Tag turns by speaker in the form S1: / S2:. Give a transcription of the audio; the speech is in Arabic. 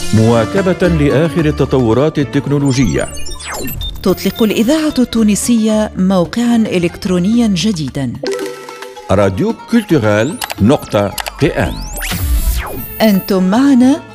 S1: مواكبة لآخر التطورات التكنولوجية.
S2: تطلق الإذاعة التونسية موقعاً إلكترونياً جديداً،
S1: راديو كولتورال.pm.
S2: أنتم معنا